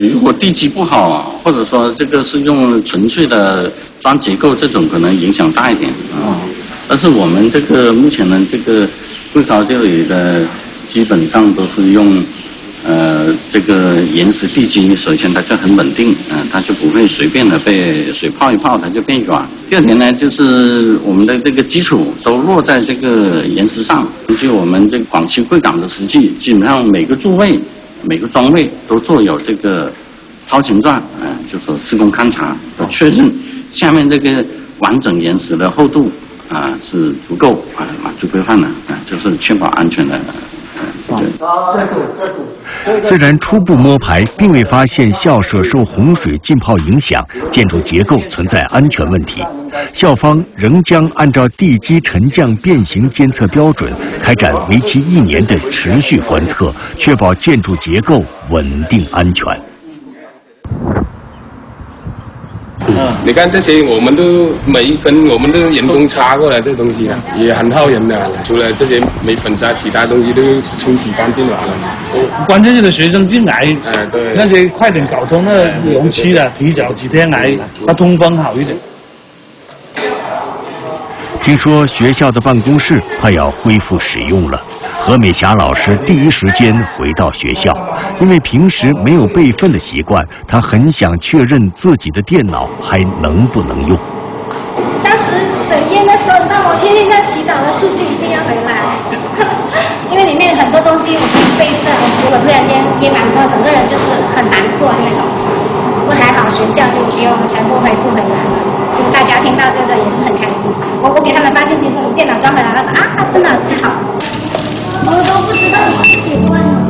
如果地基不好，或者说这个是用纯粹的砖结构，这种可能影响大一点啊。但是我们这个目前的这个贵高这里的基本上都是用这个岩石地基，首先它就很稳定，它就不会随便的被水泡一泡它就变软。第二点呢，就是我们的这个基础都落在这个岩石上。根据我们这个广西贵港的实际，基本上每个柱位、每个桩位都做有这个超前段，就是说施工勘察的确认，下面这个完整岩石的厚度是足够满足规范的，就是确保安全的。 虽然初步摸排并未发现校舍受洪水浸泡影响，建筑结构存在安全问题，校方仍将按照地基沉降变形监测标准，开展为期1年的持续观测，确保建筑结构稳定安全。 你看这些，我们都每一根我们都人工插过来，这东西也很耗人的。除了这些没粉刷，其他东西都清洗干净完了。 关键是的学生进来， 对， 那些快点搞通那油漆的，提早几天来，它通风好一点。 听说学校的办公室快要恢复使用了。何美霞老师第一时间回到学校，因为平时没有备份的习惯，她很想确认自己的电脑还能不能用。 当时审验的时候，那我天天在祈祷的数据一定要回来，因为里面很多东西我没有备份，如果突然间淹满之后，整个人就是很难过的那种。不过还好，学校就给我们全部恢复回来了，就大家听到这个也是很开心。我给他们发信息说你电脑装回来了，说真的太好了。我都不知道10几万了。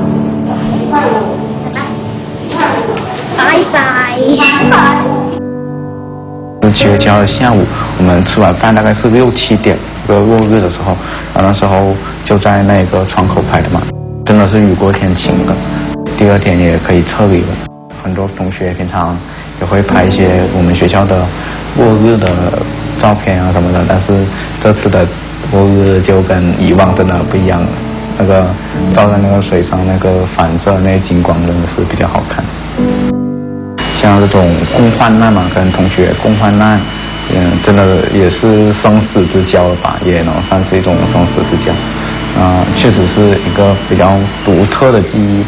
拜拜。7月7号的下午，我们吃完饭大概是6、7点，落日的时候，那时候就在那个窗口拍的嘛，真的是雨过天晴的。第二天也可以撤离了。很多同学平常也会拍一些我们学校的落日的照片什么的，但是这次的落日就跟以往真的不一样了。那个照在那个水上，那个反射那金光真的是比较好看。像这种共患难嘛，跟同学共患难，真的也是生死之交了吧，也能算是一种生死之交。确实是一个比较独特的记忆。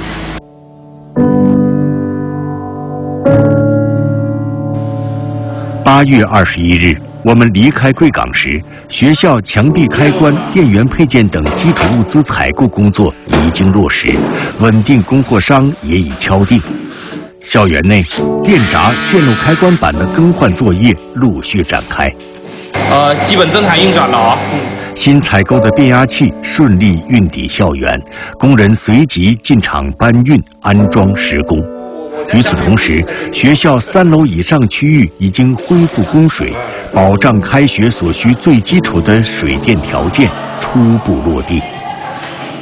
8月21日。我们离开贵港时，学校墙壁开关、电源配件等基础物资采购工作已经落实，稳定供货商也已敲定。校园内，电闸、线路开关板的更换作业陆续展开。 基本正常运转了啊。 新采购的变压器顺利运抵校园，工人随即进场搬运、安装施工。与此同时，学校3楼以上区域已经恢复供水，保障开学所需最基础的水电条件初步落地。